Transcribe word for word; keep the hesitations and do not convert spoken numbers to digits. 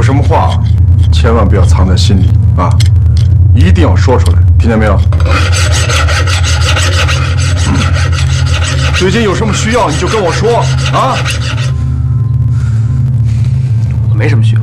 什么话，千万不要藏在心里啊，一定要说出来，听见没有？嗯、最近有什么需要你就跟我说啊。 我没什么需要。